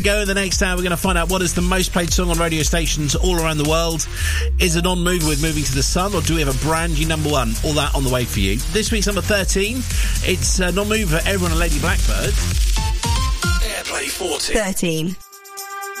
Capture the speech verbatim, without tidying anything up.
Go in the next hour, we're going to find out what is the most played song on radio stations all around the world. Is a non-mover with Moving to the Sun, or do we have a brand new number one? All that on the way for you. This week's number thirteen, it's a non-mover for everyone and Lady Blackbird. Airplay forty. thirteen.